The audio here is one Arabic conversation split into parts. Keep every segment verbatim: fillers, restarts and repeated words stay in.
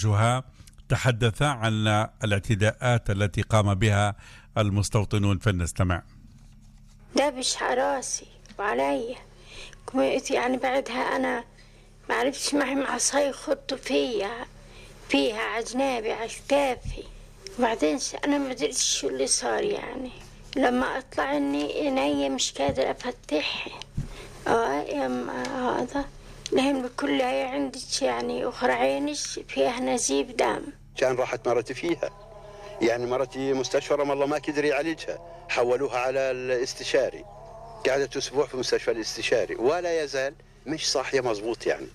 برنامجها تحدثا عن الاعتداءات التي قام بها المستوطنون، فلنستمع. دابش راسي وعلي يعني بعدها أنا ما عرفتش معي معصاي خطوا فيها فيها عجنابي على كتافي، وبعدين أنا ما أدريش شو اللي صار. يعني لما أطلع إني عيني مش قادرة أفتحها. آه يا هذا لهم كلها عندك يعني أخرى عينش فيها نزيف دم. كان راحت مرتي فيها، يعني مرتي مستشفى رام الله ما قدر يعالجها، حولوها على الاستشاري، قعدت أسبوع في مستشفى الاستشاري ولا يزال مش صاحية مضبوط يعني.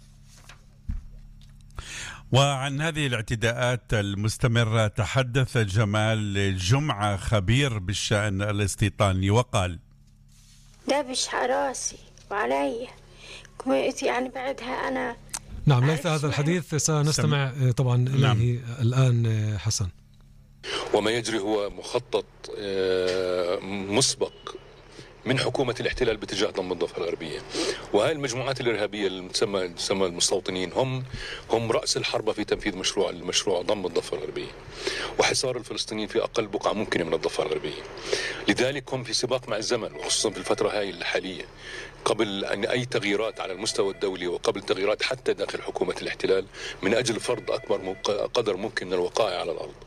وعن هذه الاعتداءات المستمرة تحدث جمال جمعة خبير بالشأن الاستيطاني وقال: دابش راسي وعلي يعني بعدها أنا. نعم، ليس هذا الحديث سنستمع طبعا إليه. نعم. الآن حسن. وما يجري هو مخطط مسبق من حكومة الاحتلال باتجاه ضم الضفة الغربية، وهذه المجموعات الإرهابية المسمى تسمى المستوطنين هم هم رأس الحربة في تنفيذ مشروع المشروع ضم الضفة الغربية وحصار الفلسطينيين في أقل بقعة ممكنة من الضفة الغربية. لذلك هم في سباق مع الزمن، وخصوصا في الفترة هاي الحالية قبل أن أي تغييرات على المستوى الدولي وقبل تغييرات حتى داخل حكومة الاحتلال من أجل فرض أكبر قدر ممكن من الوقائع على الأرض.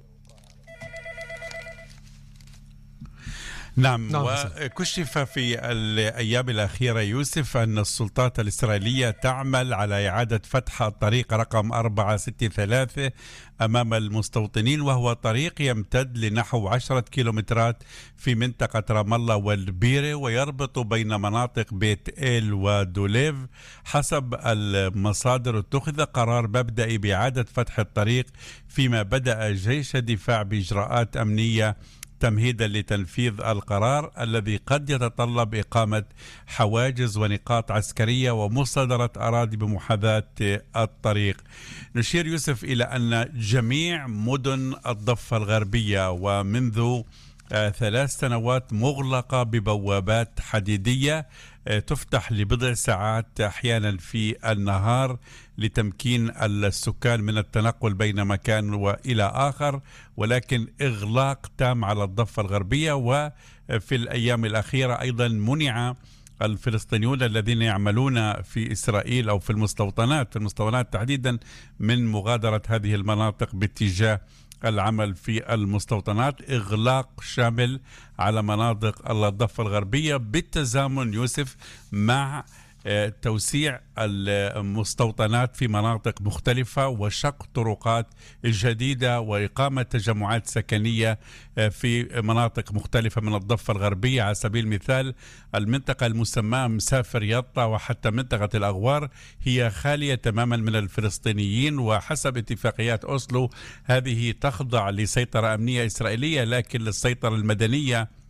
نعم. وكشف في الأيام الأخيرة يوسف أن السلطات الإسرائيلية تعمل على إعادة فتح الطريق رقم أربعة ستة ثلاثة أمام المستوطنين، وهو طريق يمتد لنحو عشرة كيلومترات في منطقة رام الله والبيرة، ويربط بين مناطق بيت إيل ودوليف. حسب المصادر اتخذ قرار مبدئي بإعادة فتح الطريق، فيما بدأ جيش الدفاع بإجراءات أمنية تمهيدا لتنفيذ القرار الذي قد يتطلب إقامة حواجز ونقاط عسكرية ومصادرة أراضي بمحاذاة الطريق. نشير يوسف إلى أن جميع مدن الضفة الغربية ومنذ ثلاث سنوات مغلقة ببوابات حديدية تفتح لبضع ساعات أحيانا في النهار لتمكين السكان من التنقل بين مكان وإلى آخر، ولكن إغلاق تام على الضفة الغربية. وفي الأيام الأخيرة أيضا منع الفلسطينيون الذين يعملون في إسرائيل أو في المستوطنات في المستوطنات تحديدا من مغادرة هذه المناطق باتجاه العمل في المستوطنات. إغلاق شامل على مناطق الضفة الغربية بالتزامن يوسف مع توسيع المستوطنات في مناطق مختلفة وشق طرقات جديدة وإقامة تجمعات سكنية في مناطق مختلفة من الضفة الغربية. على سبيل المثال المنطقة المسماة مسافر يطا وحتى منطقة الأغوار هي خالية تماما من الفلسطينيين، وحسب اتفاقيات أوسلو هذه تخضع لسيطرة أمنية إسرائيلية، لكن للسيطرة المدنية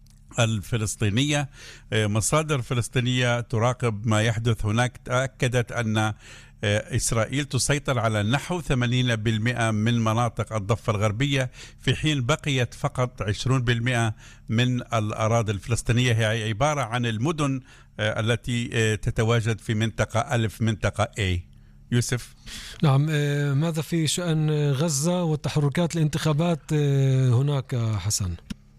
الفلسطينية. مصادر فلسطينية تراقب ما يحدث هناك تأكدت أن إسرائيل تسيطر على نحو ثمانين بالمئة من مناطق الضفة الغربية، في حين بقيت فقط عشرين بالمئة من الأراضي الفلسطينية هي عبارة عن المدن التي تتواجد في منطقة ألف، منطقة A. يوسف. نعم، ماذا في شأن غزة والتحركات الانتخابات هناك حسن؟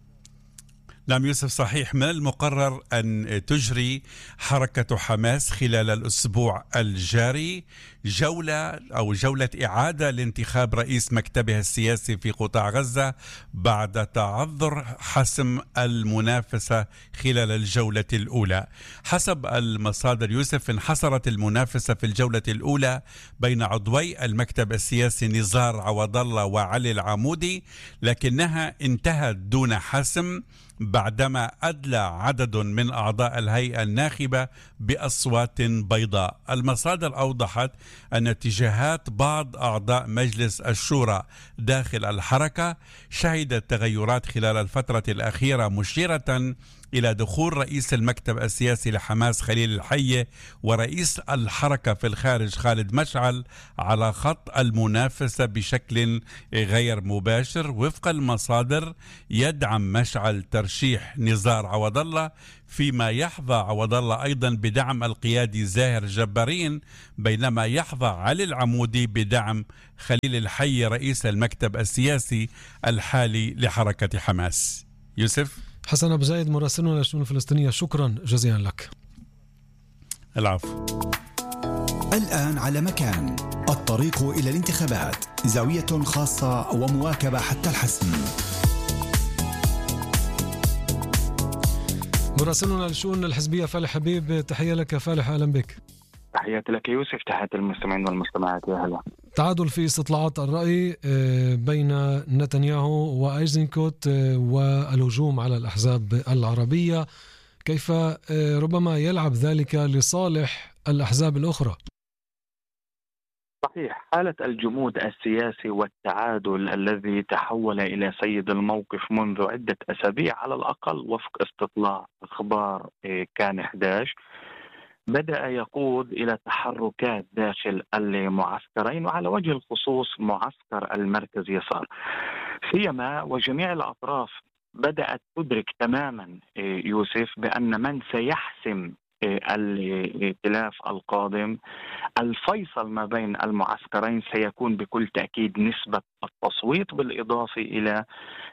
نعم يوسف، صحيح. من المقرر أن تجري حركة حماس خلال الأسبوع الجاري جولة أو جولة إعادة لانتخاب رئيس مكتبها السياسي في قطاع غزة بعد تعذر حسم المنافسة خلال الجولة الأولى. حسب المصادر يوسف انحصرت المنافسة في الجولة الأولى بين عضوي المكتب السياسي نزار عوض الله وعلي العمودي، لكنها انتهت دون حسم بعدما أدلى عدد من أعضاء الهيئة الناخبة بأصوات بيضاء. المصادر أوضحت أن اتجاهات بعض أعضاء مجلس الشورى داخل الحركة شهدت تغيرات خلال الفترة الأخيرة، مشيرة إلى دخول رئيس المكتب السياسي لحماس خليل الحية ورئيس الحركة في الخارج خالد مشعل على خط المنافسة بشكل غير مباشر. وفق المصادر يدعم مشعل ترشيح نزار عوض الله، فيما يحظى عوض الله أيضا بدعم القيادي زاهر جبارين، بينما يحظى علي العمودي بدعم خليل الحي رئيس المكتب السياسي الحالي لحركة حماس. يوسف حسن أبو زايد مراسلنا للشؤون الفلسطينية، شكرا جزيلا لك. العفو. الآن على مكان، الطريق إلى الانتخابات، زاوية خاصة ومواكبة حتى الحسم. مراسلنا للشؤون الحزبية فالح حبيب، تحية لك فالح، أهلا بك. تحياتي لك يوسف، تحياتي المستمعين والمستمعات، يا هلا. تعادل في استطلاعات الرأي بين نتنياهو وأيزنكوت والهجوم على الأحزاب العربية، كيف ربما يلعب ذلك لصالح الأحزاب الأخرى؟ صحيح، حالة الجمود السياسي والتعادل الذي تحول إلى سيد الموقف منذ عدة أسابيع على الأقل وفق استطلاع أخبار كان إحدى عشر بدأ يقود إلى تحركات داخل المعسكرين، وعلى وجه الخصوص معسكر المركز يسار سيما، وجميع الأطراف بدأت تدرك تماما يوسف بأن من سيحسم الائتلاف القادم، الفيصل ما بين المعسكرين، سيكون بكل تأكيد نسبة التصويت، بالإضافة إلى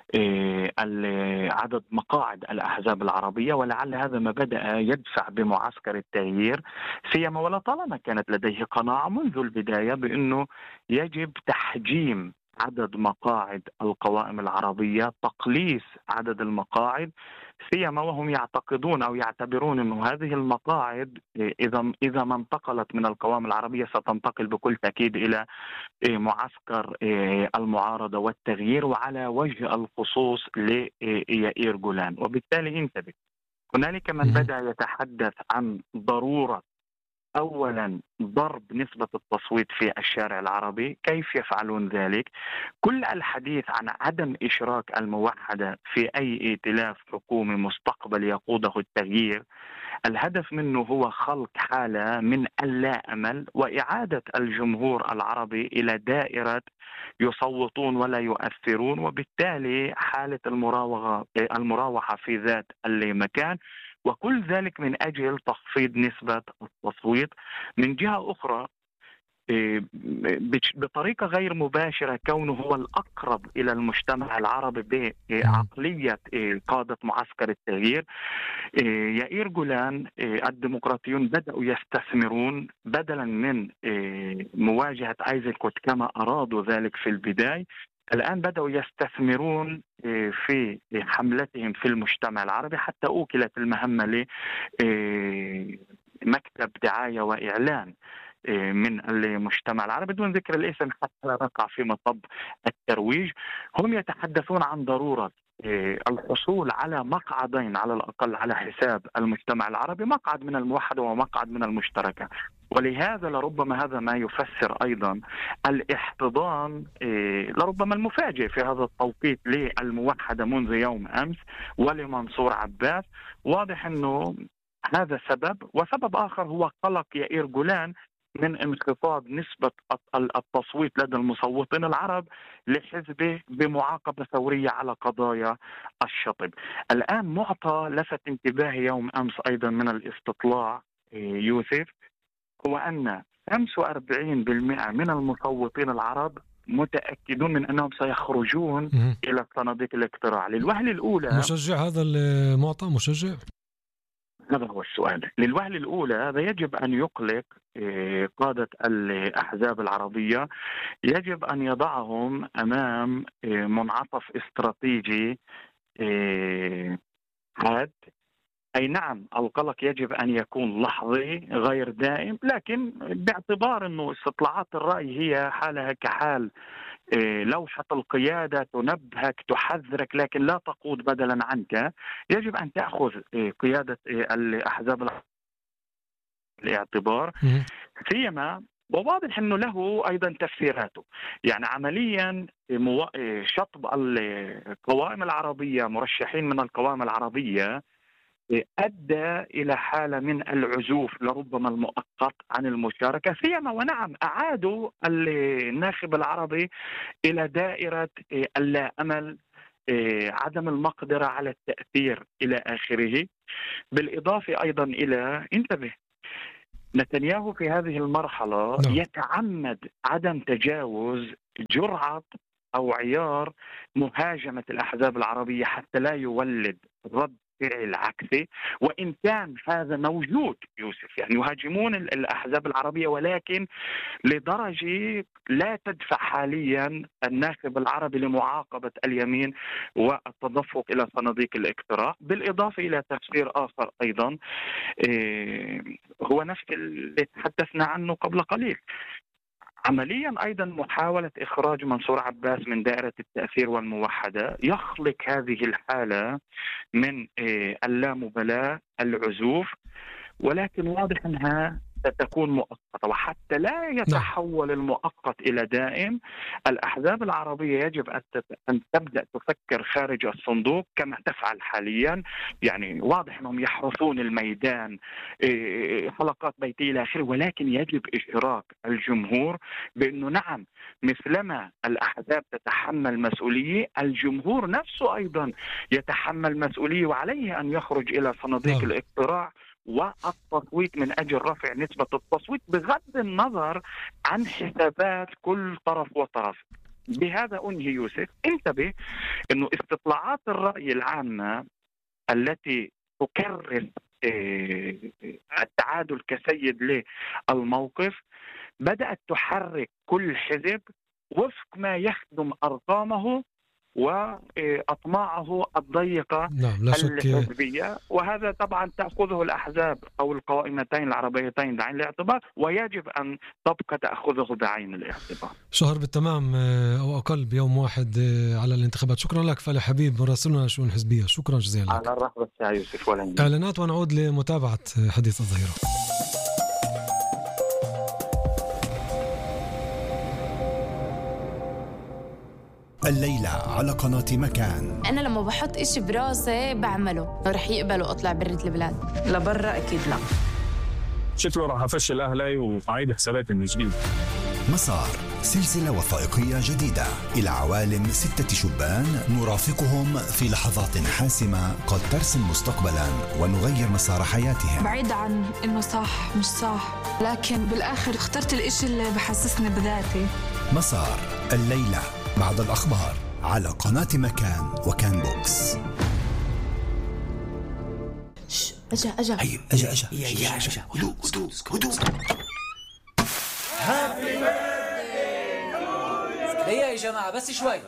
عدد مقاعد الأحزاب العربية. ولعل هذا ما بدأ يدفع بمعسكر التغيير سيما، ولطالما كانت لديه قناعة منذ البداية بأنه يجب تحجيم عدد مقاعد القوائم العربية، تقليص عدد المقاعد، سيما وهم يعتقدون أو يعتبرون أن هذه المقاعد إذا إذا ما انتقلت من القوائم العربية ستنتقل بكل تأكيد إلى معسكر المعارضة والتغيير، وعلى وجه الخصوص ليائير جولان. وبالتالي انتبه، هنالك من بدأ يتحدث عن ضرورة أولا ضرب نسبة التصويت في الشارع العربي. كيف يفعلون ذلك؟ كل الحديث عن عدم إشراك الموحدة في أي ائتلاف حكومي مستقبل يقوده التغيير، الهدف منه هو خلق حالة من اللا أمل وإعادة الجمهور العربي إلى دائرة يصوتون ولا يؤثرون، وبالتالي حالة المراوغة المراوحة في ذات المكان، وكل ذلك من أجل تخفيض نسبة التصويت. من جهة أخرى بطريقة غير مباشرة، كونه هو الأقرب إلى المجتمع العربي بعقلية قادة معسكر التغيير، يائير جولان، الديمقراطيون بدأوا يستثمرون بدلا من مواجهة أيزنكوت كما أرادوا ذلك في البداية، الآن بدأوا يستثمرون في حملتهم في المجتمع العربي، حتى أوكلت المهمة لمكتب دعاية وإعلان من المجتمع العربي دون ذكر الاسم حتى لا نقع في مطب الترويج. هم يتحدثون عن ضرورة الحصول على مقعدين على الأقل على حساب المجتمع العربي، مقعد من الموحدة ومقعد من المشتركة. ولهذا لربما هذا ما يفسر أيضا الاحتضان لربما المفاجئ في هذا التوقيت للموحدة منذ يوم أمس ولمنصور عباس. واضح أنه هذا سبب، وسبب آخر هو قلق يائير جولان من انخفاض نسبة التصويت لدى المصوتين العرب لحزبه بمعاقبة ثورية على قضايا الشطب. الآن معطى لفت انتباهي يوم أمس أيضا من الاستطلاع يوسف، هو أن خمسة وأربعين بالمئة من المصوتين العرب متأكدون من أنهم سيخرجون إلى صناديق الاقتراع. للوهلة الأولى، مشجع هذا المعطى؟ مشجع؟ هذا هو السؤال. للوهلة الأولى هذا يجب أن يقلق قادة الأحزاب العربية، يجب أن يضعهم أمام منعطف استراتيجي حاد. أي نعم، القلق يجب أن يكون لحظي غير دائم، لكن باعتبار أنه استطلاعات الرأي هي حالها كحال لوحة القيادة، تنبهك تحذرك لكن لا تقود بدلا عنك، يجب أن تأخذ قيادة الأحزاب الاعتبار سيما. وواضح أنه له أيضا تفسيراته، يعني عمليا شطب القوائم العربية، مرشحين من القوائم العربية أدى إلى حالة من العزوف لربما المؤقت عن المشاركة، سيما ونعم أعادوا الناخب العربي إلى دائرة اللا أمل، عدم المقدرة على التأثير إلى آخره. بالإضافة أيضا إلى، انتبه، نتنياهو في هذه المرحلة نعم. يتعمد عدم تجاوز جرعة أو عيار مهاجمة الأحزاب العربية حتى لا يولد رد فعل عكسي، وإن كان هذا موجود يوسف، يعني يهاجمون الأحزاب العربية ولكن لدرجة لا تدفع حاليا الناخب العربي لمعاقبة اليمين والتدفق إلى صناديق الاقتراع. بالإضافة إلى تفسير آخر أيضا هو نفس اللي تحدثنا عنه قبل قليل، عمليا أيضا محاولة إخراج منصور عباس من دائرة التأثير والموحدة يخلق هذه الحالة من اللامبالاة، العزوف، ولكن واضح أنها ستكون مؤقتة. وحتى لا يتحول المؤقت إلى دائم، الأحزاب العربية يجب أن تبدأ تفكر خارج الصندوق كما تفعل حاليا. يعني واضح أنهم يحرثون الميدان، حلقات بيتية إلى آخره، ولكن يجب إشراك الجمهور بأنه نعم، مثلما الأحزاب تتحمل مسؤولية، الجمهور نفسه أيضا يتحمل مسؤولية، وعليه أن يخرج إلى صناديق الاقتراع والتصويت من أجل رفع نسبة التصويت بغض النظر عن حسابات كل طرف وطرف. بهذا أنهي يوسف. انتبه أنه استطلاعات الرأي العامة التي تكرر التعادل كسيد للموقف بدأت تحرك كل حزب وفق ما يخدم أرقامه وأطماعه الضيقة نعم الحزبية، وهذا طبعا تأخذه الأحزاب أو القائمتين العربيتين بعين الاعتبار، ويجب أن تبقى تأخذه بعين الاعتبار. شهر بالتمام أو أقل بيوم واحد على الانتخابات. شكرا لك فالح حبيب، مراسلنا الشؤون الحزبية، شكرا جزيلا لك. على الرحب يا يوسف. ولا إعلانات ونعود لمتابعة حديث الظهيرة. الليلة على قناة مكان. أنا لما بحط إشي براسي بعمله، رح يقبلوا أطلع برة البلاد لبرا؟ أكيد لا. شكله راح أفشل أهلي وأعيد حساباتي من جديد. مسار، سلسلة وثائقية جديدة إلى عوالم ستة شبان نرافقهم في لحظات حاسمة قد ترسم مستقبلا ونغير مسار حياتهم. بعيد عن إنه صح مش صح، لكن بالآخر اخترت الإشي اللي بحسسني بذاتي. مسار، الليلة بعد الأخبار على قناة مكان وكان بوكس. أجا أجا هي أجا أجا هي أجا هدوء هدوء هدوء. هي يا جماعة بس شوي.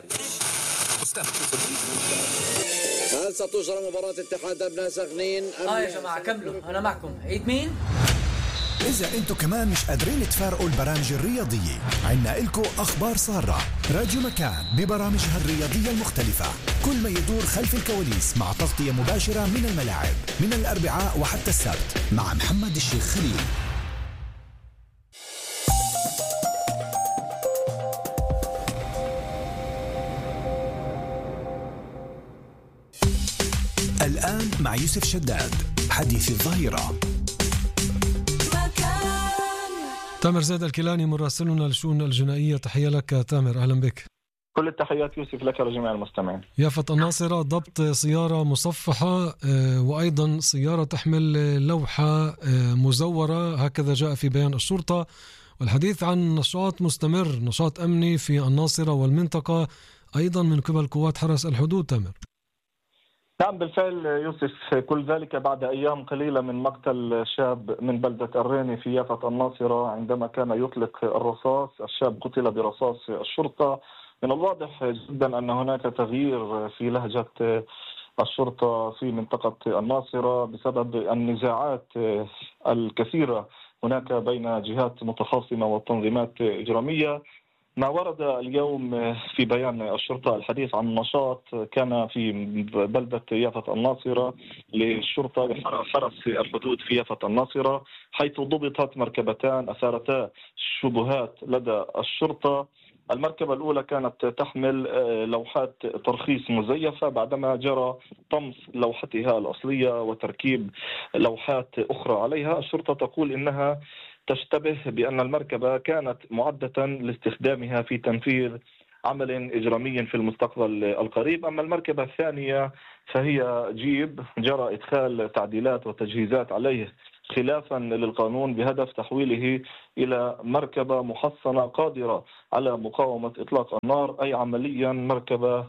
هل ستجرى مباراة اتحاد أبناء سخنين؟ آه يا جماعة كملوا، أنا معكم. عيد مين؟ إذا أنتم كمان مش قادرين تفارقوا البرامج الرياضية، عنا إلكو أخبار سارة. راديو مكان ببرامجها الرياضية المختلفة، كل ما يدور خلف الكواليس مع تغطية مباشرة من الملاعب من الأربعاء وحتى السبت مع محمد الشيخ خليل. الآن مع يوسف شداد، حديث الظهيرة. تامر زاد الكيلاني مراسلنا للشؤون الجنائية، تحية لك تامر، أهلا بك. كل التحيات يوسف لك ولجميع المستمعين. يافا الناصرة، ضبط سيارة مصفحة وأيضا سيارة تحمل لوحة مزورة، هكذا جاء في بيان الشرطة، والحديث عن نشاط مستمر، نشاط أمني في الناصرة والمنطقة أيضا من قبل قوات حرس الحدود. تامر. نعم بالفعل يوسف، كل ذلك بعد أيام قليلة من مقتل شاب من بلدة الريني في يافا الناصرة عندما كان يطلق الرصاص. الشاب قتل برصاص الشرطة. من الواضح جدا أن هناك تغيير في لهجة الشرطة في منطقة الناصرة بسبب النزاعات الكثيرة هناك بين جهات متخاصمة وتنظيمات إجرامية. ما ورد اليوم في بيان الشرطة الحديث عن نشاط كان في بلدة يافا الناصرة للشرطة حرس الحدود في يافا الناصرة، حيث ضبطت مركبتان أثارتا شبهات لدى الشرطة المركبة الأولى كانت تحمل لوحات ترخيص مزيفة، بعدما جرى طمس لوحتها الأصلية وتركيب لوحات أخرى عليها. الشرطة تقول إنها تشتبه بأن المركبة كانت معدة لاستخدامها في تنفيذ عمل إجرامي في المستقبل القريب. أما المركبة الثانية فهي جيب جرى إدخال تعديلات وتجهيزات عليه خلافا للقانون بهدف تحويله إلى مركبة محصنة قادرة على مقاومة إطلاق النار، أي عمليا مركبة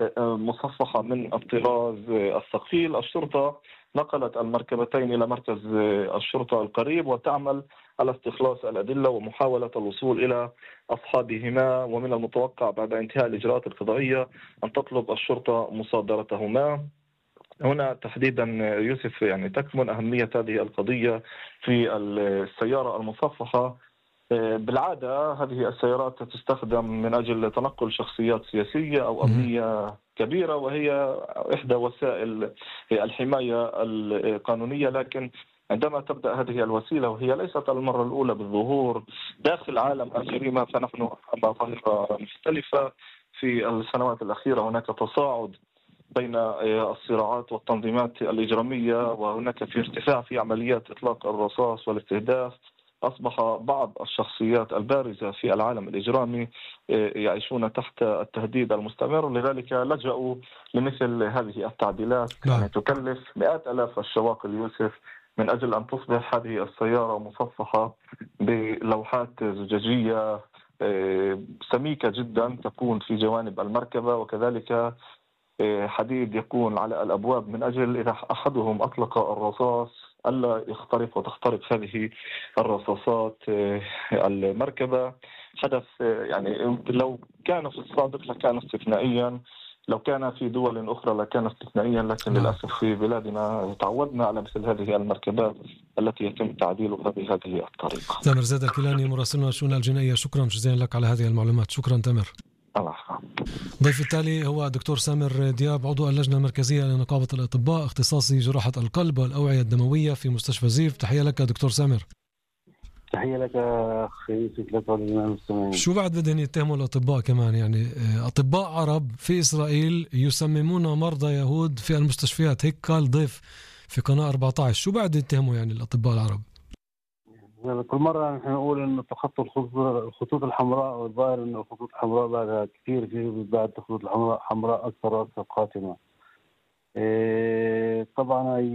مصفحة من الطراز الثقيل. الشرطة نقلت المركبتين إلى مركز الشرطة القريب وتعمل على استخلاص الأدلة ومحاولة الوصول إلى أصحابهما، ومن المتوقع بعد انتهاء الإجراءات القضائية أن تطلب الشرطة مصادرتهما. هنا تحديدا يوسف يعني تكمن أهمية هذه القضية في السيارة المصفحة. بالعادة هذه السيارات تستخدم من أجل تنقل شخصيات سياسية أو أمنية كبيرة، وهي إحدى وسائل الحماية القانونية، لكن عندما تبدأ هذه الوسيلة وهي ليست المرة الأولى بالظهور داخل عالم الجريمة، فنحن أمام ظاهرة مختلفة. في السنوات الأخيرة هناك تصاعد بين الصراعات والتنظيمات الإجرامية، وهناك في ارتفاع في عمليات إطلاق الرصاص والاستهداف. أصبح بعض الشخصيات البارزة في العالم الإجرامي يعيشون تحت التهديد المستمر، لذلك لجأوا لمثل هذه التعديلات يعني تكلف مئات آلاف الشواقل يوسف من أجل أن تصبح هذه السيارة مصفحة بلوحات زجاجية سميكة جدا تكون في جوانب المركبة، وكذلك حديد يكون على الأبواب من أجل إذا أحدهم أطلق الرصاص ألا يخترق وتخترق هذه الرصاصات المركبة. حدث يعني لو كان في السابق لكان استثنائيا، لو كان في دول أخرى لكان استثنائيا، لكن للأسف في بلادنا تعودنا على مثل هذه المركبات التي يتم تعديلها بهذه الطريقة. تامر زاد الكيلاني مراسلنا الشؤون الجنائية، شكرا جزيلا لك على هذه المعلومات. شكرا تامر. الله. ضيف التالي هو دكتور سامر دياب، عضو اللجنة المركزية لنقابة الأطباء، اختصاصي جراحة القلب والأوعية الدموية في مستشفى زيف. تحية لك دكتور سامر. تحية لك أخي يوسف لك وللمستمعين. شو بعد بدهم يتهموا الأطباء كمان؟ يعني أطباء عرب في إسرائيل يسممون مرضى يهود في المستشفيات، هيك قال ضيف في قناة أربعة عشر. شو بعد يتهموا يعني الأطباء العرب؟ كل مرة نحن نقول إنه تخطوا الخطوط الحمراء، والظاهر إنه الخطوط الحمراء بعدها كثير، في بعد الخطوط الحمراء أكثر وأكثر قاتمة. إيه طبعا هي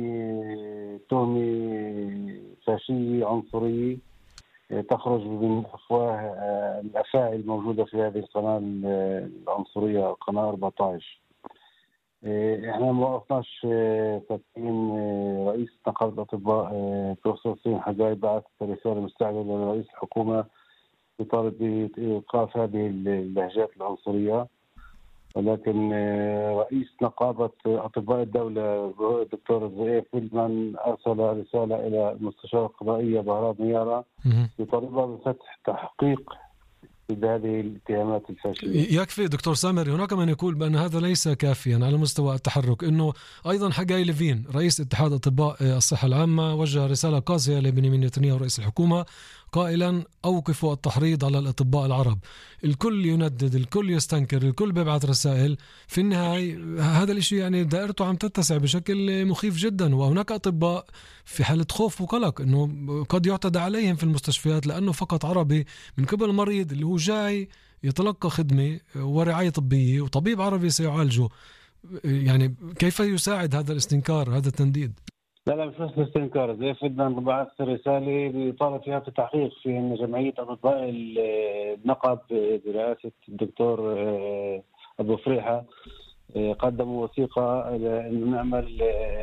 تهمة فاشية عنصرية تخرج من أفواه الأفاعي الموجودة في هذه القناة العنصرية، قناة أربعة عشر. احنا ما وقفناش فاتين. رئيس نقابة الأطباء بروفيسور سين حجاي بعث رسالة مستعجلة لرئيس الحكومة يطالب بإيقاف هذه اللهجات العنصرية، ولكن رئيس نقابة أطباء الدولة الدكتور زئيف فيلدمان أرسل رسالة إلى المستشارة القضائية بهرام ميارة يطالبها بفتح تحقيق بهذه الاتهامات الفاشلة. يكفي دكتور سامر، هناك من يقول بأن هذا ليس كافيا على مستوى التحرك، أنه أيضا حجاي ليفين رئيس اتحاد أطباء الصحة العامة وجه رسالة قاسية لبنيامين نتنياهو رئيس الحكومة قائلا أوقفوا التحريض على الأطباء العرب. الكل يندد، الكل يستنكر، الكل بيبعث رسائل. في النهاية هذا الشيء يعني دائرته عم تتسع بشكل مخيف جدا، وهناك أطباء في حالة خوف وقلق أنه قد يعتدى عليهم في المستشفيات لأنه فقط عربي من قبل مريض اللي هو جاي يتلقى خدمة ورعاية طبية وطبيب عربي سيعالجه. يعني كيف يساعد هذا الاستنكار، هذا التنديد؟ لا لا مش بس استنكار. زي فدنا بعث رسالة بيطالب فيها بتحقيق في أن جمعية أطباء النقب برئاسة الدكتور أبو فريحة قدموا وثيقة إنه نعمل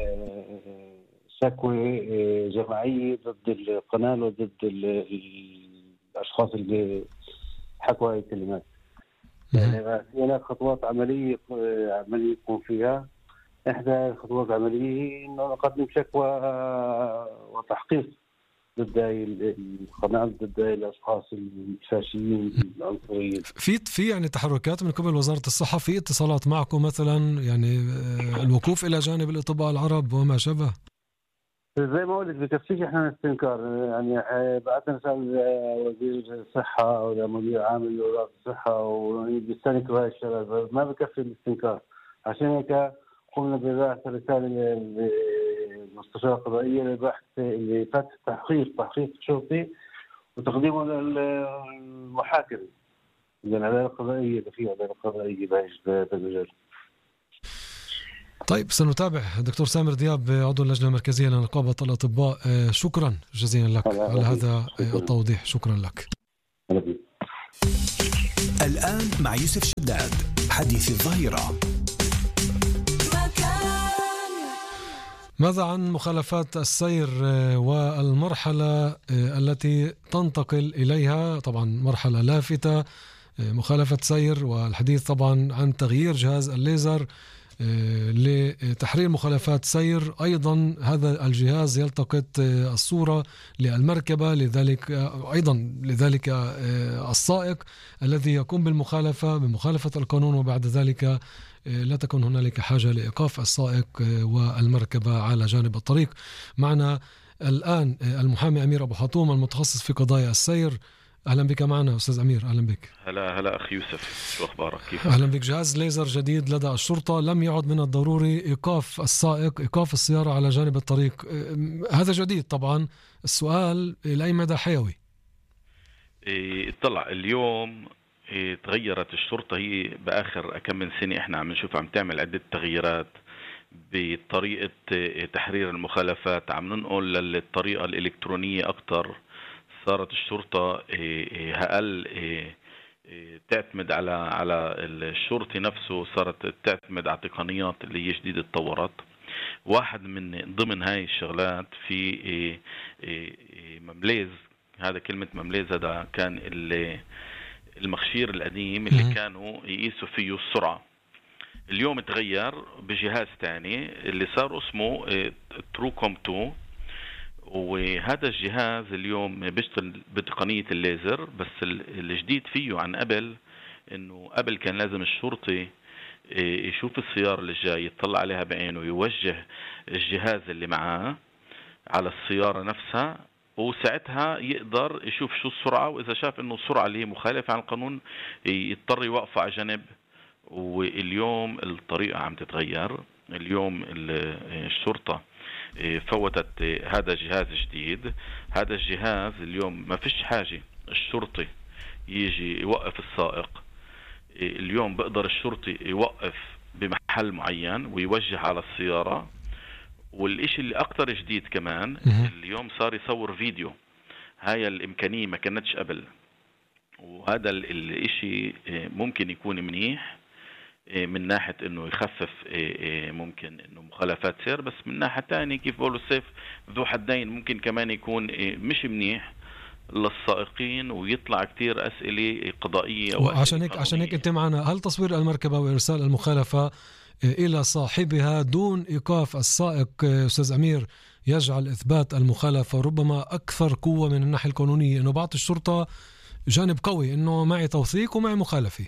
شكوى جماعية ضد القناة وضد الأشخاص اللي حكوا هاي الكلمات. يعني هناك خطوات عملية عملية يكون فيها. إحدى الخطوات العملية هي إنه نقدم شكوى وتحقيق ضد القناة، ضد الأشخاص الفاشيين العنصريين. في في يعني تحركات من قبل وزارة الصحة، في اتصالات معكم مثلا، يعني الوقوف إلى جانب الأطباء العرب وما شابه؟ زي ما قلت بكفيش احنا نستنكار، يعني بعتنا نسال وزير الصحه او مدير عام وزاره الصحه وبيستنكروا هاي الشغلات، ما بكفي الاستنكار. عشان هيك قمنا ببعث رساله للمستشاره القضائيه لبحث لفتح تحقيق تحقيق شرطي وتقديمه للمحاكم للعداله القضائيه اللي فيه عداله قضائيه بهذا المجال. طيب سنتابع. دكتور سامر دياب عضو اللجنة المركزية لنقابة الأطباء، شكرا جزيلا لك على هذا التوضيح. شكرا لك. الآن مع يوسف شداد حديث الظهيرة. ماذا عن مخالفات السير والمرحلة التي تنتقل إليها؟ طبعا مرحلة لافتة، مخالفة سير، والحديث طبعا عن تغيير جهاز الليزر لتحرير مخالفات سير. أيضا هذا الجهاز يلتقط الصورة للمركبة، لذلك أيضا لذلك السائق الذي يقوم بالمخالفة بمخالفة القانون، وبعد ذلك لا تكون هنالك حاجة لإيقاف السائق والمركبة على جانب الطريق. معنا الآن المحامي أمير أبو حطوم المتخصص في قضايا السير. أهلا بك معنا أستاذ أمير. أهلا بك. هلا هلا أخي يوسف، شو أخبارك؟ كيف؟ أهلا بك. جهاز ليزر جديد لدى الشرطة، لم يعد من الضروري إيقاف السائق، إيقاف السيارة على جانب الطريق. هذا جديد طبعا. السؤال إلى أي مدى حيوي؟ اطلع اليوم تغيرت الشرطة، هي بآخر كم من سنة إحنا عم نشوف عم تعمل عدة تغييرات بطريقة تحرير المخالفات، عم ننقل للطريقة الإلكترونية أكتر. صارت الشرطة أقل تعتمد على على الشرطي نفسه، صارت تعتمد على تقنيات اللي هي جديدة تطورت. واحد من ضمن هاي الشغلات في ممليز. هذا كلمة ممليز هذا كان المخشير القديم اللي كانوا يقيسوا فيه السرعة. اليوم تغير بجهاز تاني اللي صار اسمه تروكوم تو، وهذا الجهاز اليوم بيشتغل بتقنية الليزر. بس الجديد فيه عن قبل انه قبل كان لازم الشرطي يشوف السيارة اللي جاي، يطلع عليها بعينه، يوجه الجهاز اللي معاه على السيارة نفسها، وساعتها يقدر يشوف شو السرعة، وإذا شاف إنه السرعة اللي هي مخالفة عن القانون يضطر يوقف على جنب. واليوم الطريقة عم تتغير. اليوم الشرطة فوتت هذا جهاز جديد. هذا الجهاز اليوم ما فيش حاجة الشرطي يجي يوقف السائق. اليوم بقدر الشرطي يوقف بمحل معين ويوجه على السيارة. والإشي اللي أكتر جديد كمان اليوم صار يصور فيديو. هاي الإمكانية ما كانتش قبل، وهذا الإشي ممكن يكون منيح من ناحية إنه يخفف ممكن إنه مخالفات سير، بس من ناحية تانية كيف بقولوا السيف ذو حدين، ممكن كمان يكون مش منيح للسائقين ويطلع كتير أسئلة قضائية. وعشان هيك عشان هيك أنت معنا، هل تصوير المركبة وإرسال المخالفة إلى صاحبها دون إيقاف السائق أستاذ أمير يجعل إثبات المخالفة ربما أكثر قوة من الناحية القانونية، إنه بعض الشرطة جانب قوي إنه معي توثيق ومعي مخالفة؟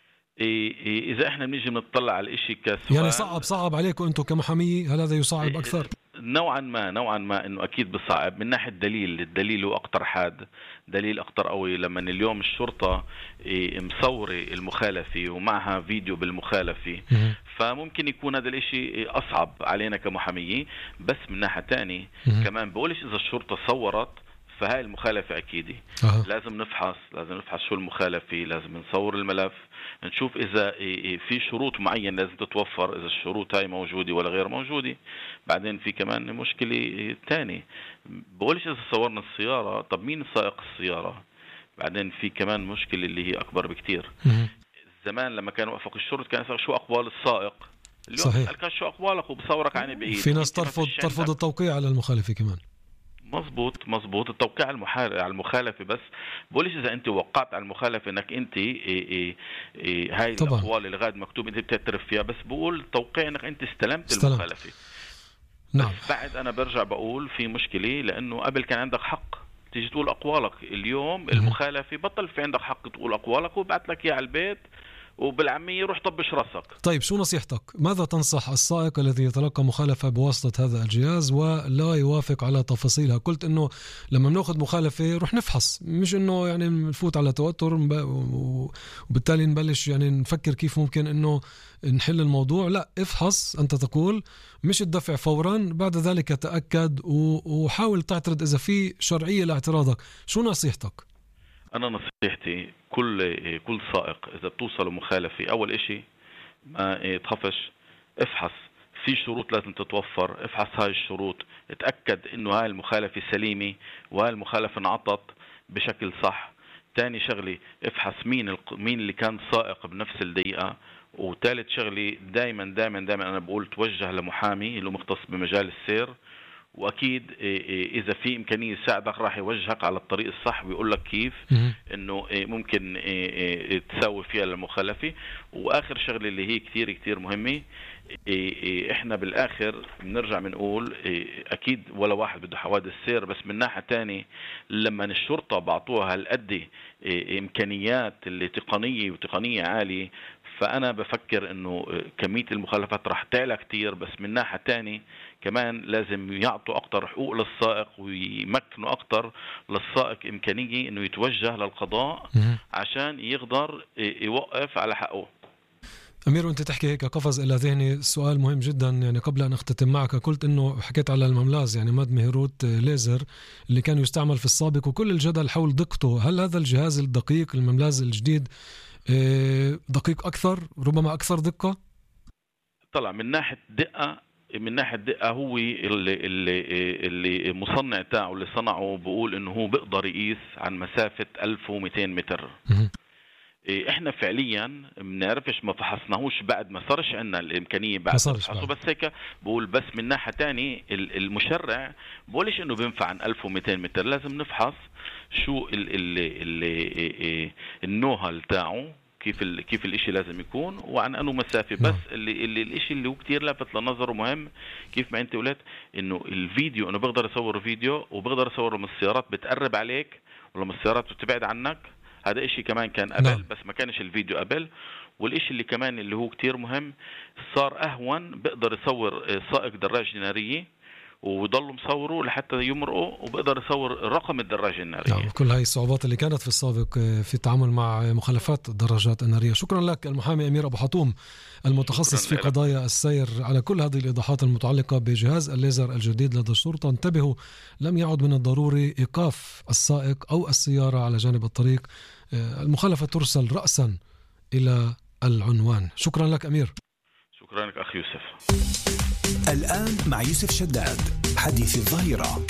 إذا إحنا بنيجي نطلع على الإشي كسؤال، يعني صعب صعب عليكم أنتم كمحامية؟ هل هذا يصعب أكثر؟ نوعا ما نوعا ما إنه أكيد بصعب من ناحية دليل. الدليل هو أكتر حاد، دليل أكتر قوي. لما اليوم الشرطة مصورة المخالفة ومعها فيديو بالمخالفة، فممكن يكون هذا الاشي اصعب علينا كمحامية. بس من ناحية تاني كمان بقولش اذا الشرطة صورت فهاي المخالفة اكيدة. أه. لازم نفحص لازم نفحص شو المخالفة، لازم نصور الملف، نشوف اذا في شروط معينة لازم تتوفر، اذا الشروط هاي موجودة ولا غير موجودة. بعدين في كمان مشكلة تاني، بقولش اذا صورنا السيارة طب مين سائق السيارة. بعدين في كمان مشكلة اللي هي اكبر بكتير. أه. زمان لما كانوا وقفوا الشرطة كان يسأل شو أقوال السائق. اليوم صحيح. قال شو أقوالك وبصورك عن بعيد. في ناس ترفض ترفض التوقيع على المخالفة كمان. مزبوط مزبوط التوقيع على على المخالفة. بس بقولش إذا أنت وقعت على المخالفة إنك أنت إيه إيه إيه هاي طبعا. الأقوال اللي غاد مكتوب أنت بتعترف فيها، بس بقول توقيع إنك أنت استلمت استلم. المخالفة. نعم. بس بعد أنا برجع بقول في مشكلة، لأنه قبل كان عندك حق تيجي تقول أقوالك. اليوم المخالفة بطل في عندك حق تقول أقوالك، وبعت لك إياه على البيت وبالعامية روح طبش راسك. طيب شو نصيحتك؟ ماذا تنصح السائق الذي يتلقى مخالفة بواسطة هذا الجهاز ولا يوافق على تفاصيلها؟ قلت انه لما بناخذ مخالفة روح نفحص، مش انه يعني نفوت على توتر وبالتالي نبلش يعني نفكر كيف ممكن انه نحل الموضوع. لا، افحص انت تقول، مش الدفع فورا، بعد ذلك تأكد وحاول تعترض اذا في شرعية لاعتراضك. شو نصيحتك؟ أنا نصيحتي كل كل سائق إذا بتوصل مخالفة، أول إشي ما تخافش، افحص، في شروط لازم تتوفر، افحص هاي الشروط، اتأكد إنه هاي المخالفة سليمة وهاي المخالفة انعطت بشكل صح. تاني شغلي افحص مين مين اللي كان سائق بنفس الدقيقة. وثالث شغلي دائما دائما دائما أنا بقول توجه لمحامي اللي مختص بمجال السير، واكيد اذا في امكانيه يساعدك راح يوجهك على الطريق الصح ويقول لك كيف انه ممكن تساوي فيها المخالفه. واخر شغله اللي هي كثير كثير مهمه، احنا بالاخر بنرجع بنقول اكيد ولا واحد بده حوادث سير، بس من ناحيه ثانيه لما الشرطه بعطوها هالقد امكانيات اللي تقنيه وتقنيه عاليه، فأنا بفكر إنه كمية المخالفات راح تعلى كتير. بس من ناحية تاني كمان لازم يعطوا أكتر حقوق للسائق ويمكنوا أكتر للسائق إمكانية إنه يتوجه للقضاء عشان يقدر يوقف على حقه. أمير، وأنت تحكي هيك قفز إلى ذهني سؤال مهم جدا. يعني قبل أن أختتم معك، قلت إنه حكيت على المملاز، يعني ماد مهيروت ليزر اللي كان يستعمل في السابق وكل الجدل حول دقته. هل هذا الجهاز الدقيق المملاز الجديد دقيق أكثر، ربما أكثر دقة؟ طلع من ناحية دقة، من ناحية دقة هو اللي اللي اللي مصنع تاعه اللي صنعه بقول إنه هو بيقدر يقيس عن مسافة ألف ومئتين متر. احنا فعليا بنعرفش، ما فحصناهوش بعد ما صارش عندنا الامكانيه بعد فحصه، بس هيك بقول. بس من ناحيه تاني المشرع بقولش انه بينفع عن ألف ومئتين متر، لازم نفحص شو ال ال ال النوهل تاعه، كيف ال كيف الاشي لازم يكون وعن انه مسافه. بس اللي, اللي الاشي اللي هو كتير لافت لنظره مهم، كيف ما انت قلت انه الفيديو، انه بقدر اصور فيديو وبقدر اصور من السيارات بتقرب عليك ولما السيارات بتبعد عنك. هذا إشي كمان كان قبل نعم. بس ما كانش الفيديو قبل. والإشي اللي كمان اللي هو كتير مهم، صار أهون بقدر يصور سائق دراجة نارية ويضل مصوره لحتى يمرقه، وبقدر يصور رقم الدراجة النارية. نعم. كل هاي الصعوبات اللي كانت في السابق في التعامل مع مخالفات الدراجات النارية. شكرا لك المحامي أمير أبو حطوم المتخصص في قضايا السير على كل هذه الإيضاحات المتعلقة بجهاز الليزر الجديد لدى الشرطة. انتبهوا، لم يعد من الضروري إيقاف السائق أو السيارة على جانب الطريق، المخالفة ترسل رأسا إلى العنوان. شكرا لك أمير. شكرا لك أخي يوسف. الآن مع يوسف شداد حديث الظهيرة.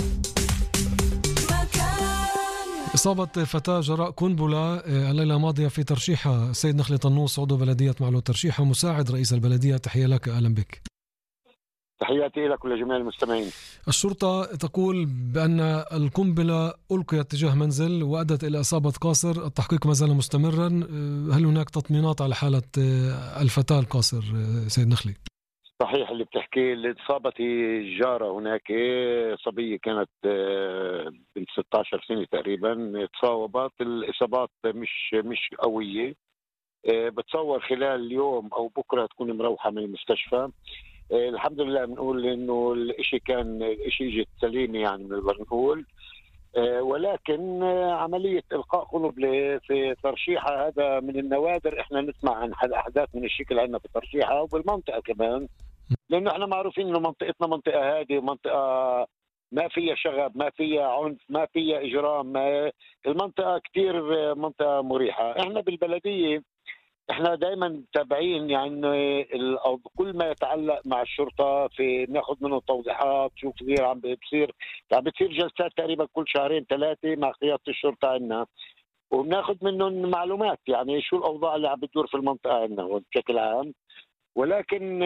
إصابة فتاة جراء قنبلة الليلة الماضية في ترشيحة. سيد نخلي طنوس عضو بلدية معلو ترشيحة مساعد رئيس البلدية، تحية لك، أهلا بك. تحياتي لك ولجميع المستمعين. الشرطة تقول بأن القنبلة ألقيت تجاه منزل وأدت إلى إصابة قاصر، التحقيق ما زال مستمرا. هل هناك تطمينات على حالة الفتاة القاصر سيد نخلي؟ صحيح اللي بتحكي. اللي اصابت جارة هناك صبية كانت بنت ستة عشر سنة تقريبا، تصاوبت. الإصابات مش مش قوية، بتصور خلال اليوم أو بكرة تكون مروحة من المستشفى. الحمد لله بنقول انه الاشي كان الاشي اجت سليمه، يعني بنقدر نقول. ولكن عمليه القاء قنبله في ترشيحه هذا من النوادر احنا نسمع عن احداث من الشكل عندنا في ترشيحه وبالمنطقه كمان، لانه احنا معروفين انه منطقتنا منطقه هادئه، منطقه ما فيها شغب، ما فيها عنف، ما فيها اجرام، ما المنطقه كثير منطقه مريحه. احنا بالبلديه احنا دائما متابعين يعني كل ما يتعلق مع الشرطه، في ناخذ منه توضيحات، شوف كثير عم بتصير عم بتصير جلسات تقريبا كل شهرين ثلاثه مع قياده الشرطه عندنا، وبناخذ منهم معلومات يعني شو الاوضاع اللي عم بتدور في المنطقه عندنا بشكل عام. ولكن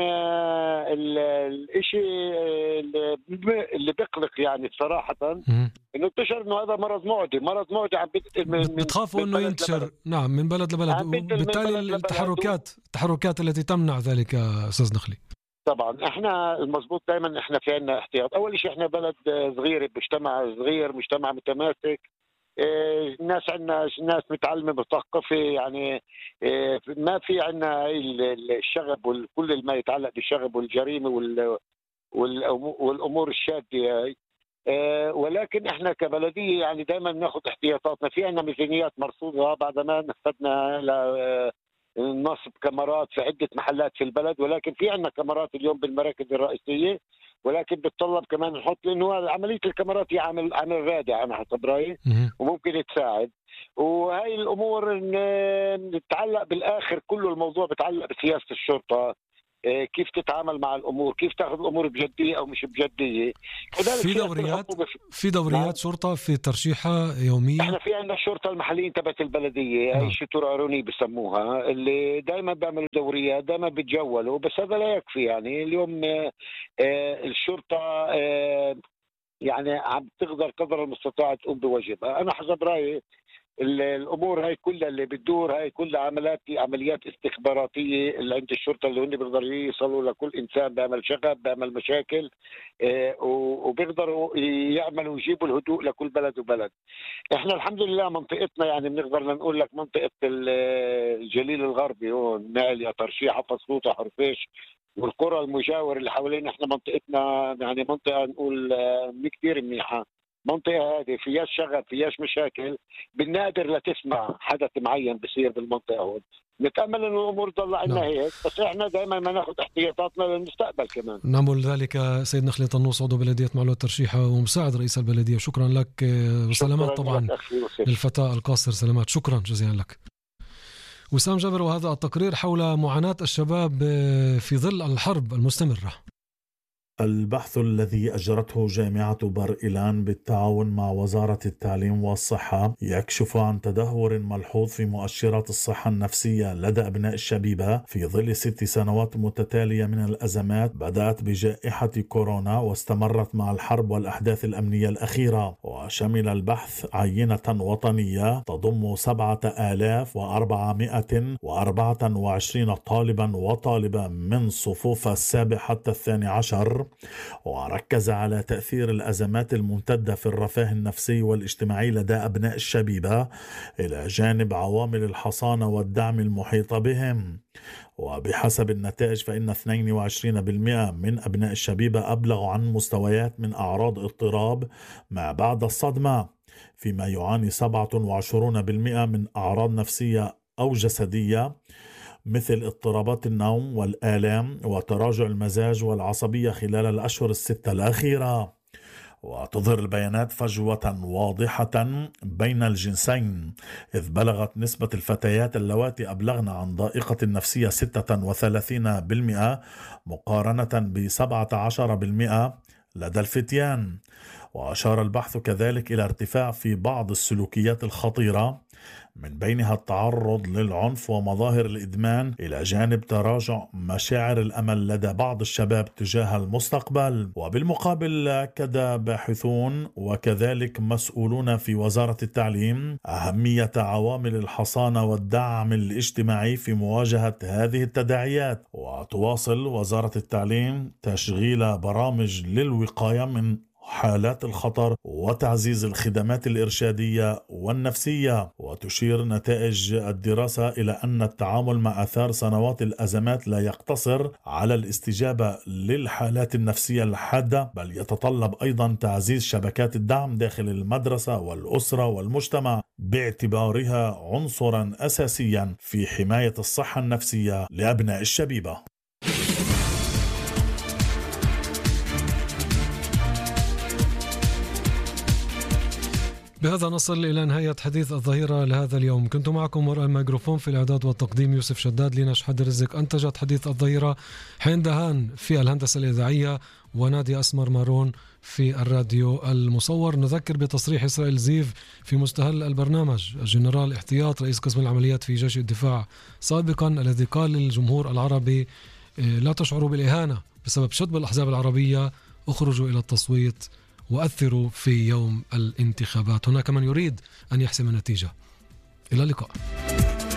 الشيء اللي بيقلق يعني صراحه انه انتشر انه هذا مرض معدي، مرض معدي عم بتخافوا انه ينتشر. نعم، من بلد لبلد، وبالتالي التحركات التحركات التي تمنع ذلك استاذ نخلي. طبعا احنا المضبوط دائما احنا في عندنا احتياط. اول شيء احنا بلد صغير، مجتمع صغير، مجتمع متماسك. الناس عندنا ناس متعلمة مثقفة، يعني ما في عندنا الشغب وكل ما يتعلق بالشغب والجريمة والأمور الشاذة. ولكن احنا كبلدية يعني دائما ناخذ احتياطاتنا. في عندنا ميزانيات مرصودة بعد ما نفذنا نصب كاميرات في عدة محلات في البلد، ولكن في عندنا كاميرات اليوم بالمراكز الرئيسية، ولكن بتطلب كمان نحط، لأنه عملية الكاميرات هي عامل عامل رادع أنا حسب رأيي وممكن تساعد. وهي الأمور تتعلق بالآخر، كله الموضوع بتعلق بسياسة الشرطة، كيف تتعامل مع الامور، كيف تاخذ الامور بجديه او مش بجديه. في دوريات في دوريات نعم. شرطه في ترشيحها يوميا. احنا في عندنا الشرطه المحليين تبعت البلديه، نعم. هي شطور قانوني بسموها، اللي دائما بيعملوا دوريات، دائما بتجولوا، بس هذا لا يكفي. يعني اليوم آه الشرطه آه يعني عم تقدر قدر المستطاع تقوم بواجبها. انا حسب رايي الامور هاي كلها اللي بتدور، هاي كلها عمليات عمليات استخباراتيه اللي عند الشرطه، اللي هن بيقدروا يوصلوا لكل انسان بيعمل شغب بيعمل مشاكل، اه وبيقدروا يعملوا ويجيبوا الهدوء لكل بلد وبلد. احنا الحمد لله منطقتنا يعني بنقدر نقول لك منطقه الجليل الغربي، هون ناليا، ترشيحه، فسطوطه، حرفيش والقرى المجاور اللي حوالين، احنا منطقتنا يعني منطقه نقول كثير منيحه. منطقة هذه فيهاش شغب، فيهاش مشاكل، بالنادر لا تسمع حدث معين بصير بالمنطقة هون. نتأمل أن الأمور تضل عندنا هيك، بس إحنا دائما ما ناخذ احتياطاتنا للمستقبل كمان. نعمل ذلك. سيد نخلة طنوس، عضو بلدية معلوة ترشيحة ومساعد رئيس البلدية، شكرا لك وسلامات. طبعا للفتاة القاصر سلامات، شكرا جزيلا لك. وسام جابر، وهذا التقرير حول معاناة الشباب في ظل الحرب المستمرة. البحث الذي أجرته جامعة بر إيلان بالتعاون مع وزارة التعليم والصحة يكشف عن تدهور ملحوظ في مؤشرات الصحة النفسية لدى أبناء الشبيبة في ظل ست سنوات متتالية من الأزمات بدأت بجائحة كورونا واستمرت مع الحرب والأحداث الأمنية الأخيرة. وشمل البحث عينة وطنية تضم سبعة آلاف وأربعمائة وأربعة وعشرين طالبا وطالبة من صفوف السابع حتى الثاني عشر، وركز على تأثير الأزمات الممتدة في الرفاه النفسي والاجتماعي لدى أبناء الشبيبة إلى جانب عوامل الحصانة والدعم المحيطة بهم. وبحسب النتائج فإن اثنين وعشرين بالمئة من أبناء الشبيبة أبلغوا عن مستويات من أعراض اضطراب ما بعد الصدمة، فيما يعاني سبعة وعشرين بالمئة من أعراض نفسية أو جسدية مثل اضطرابات النوم والآلام وتراجع المزاج والعصبية خلال الأشهر الستة الأخيرة. وتظهر البيانات فجوة واضحة بين الجنسين، إذ بلغت نسبة الفتيات اللواتي أبلغن عن ضائقة نفسية ستة وثلاثين بالمئة مقارنة بسبعة عشر بالمئة لدى الفتيان. وأشار البحث كذلك إلى ارتفاع في بعض السلوكيات الخطيرة من بينها التعرض للعنف ومظاهر الإدمان، إلى جانب تراجع مشاعر الأمل لدى بعض الشباب تجاه المستقبل. وبالمقابل أكد باحثون وكذلك مسؤولون في وزارة التعليم أهمية عوامل الحصانة والدعم الاجتماعي في مواجهة هذه التداعيات. وتواصل وزارة التعليم تشغيل برامج للوقاية من حالات الخطر وتعزيز الخدمات الإرشادية والنفسية. وتشير نتائج الدراسة إلى أن التعامل مع آثار سنوات الأزمات لا يقتصر على الاستجابة للحالات النفسية الحادة، بل يتطلب أيضا تعزيز شبكات الدعم داخل المدرسة والأسرة والمجتمع، باعتبارها عنصرا أساسيا في حماية الصحة النفسية لأبناء الشبيبة. بهذا نصل إلى نهاية حديث الظهيرة لهذا اليوم. كنت معكم وراء الميكروفون في الإعداد والتقديم يوسف شداد. لينا شحد رزق أنتجت حديث الظهيرة، حين دهان في الهندسة الإذاعية، ونادي أسمر مارون في الراديو المصور. نذكر بتصريح إسرائيل زيف في مستهل البرنامج، الجنرال احتياط رئيس قسم العمليات في جيش الدفاع سابقا، الذي قال للجمهور العربي لا تشعروا بالإهانة بسبب شطب الأحزاب العربية، اخرجوا إلى التصويت وأثروا في يوم الانتخابات. هناك من يريد أن يحسم النتيجة. إلى اللقاء.